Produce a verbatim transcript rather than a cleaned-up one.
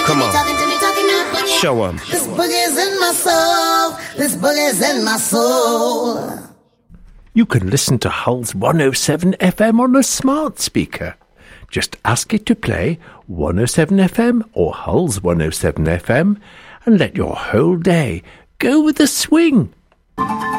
Come on. Show 'em. This boogie's in my soul. This boogie's in my soul. You can listen to Hull's one oh seven F M on a smart speaker. Just ask it to play one oh seven F M or Hull's one oh seven F M and let your whole day go with the swing.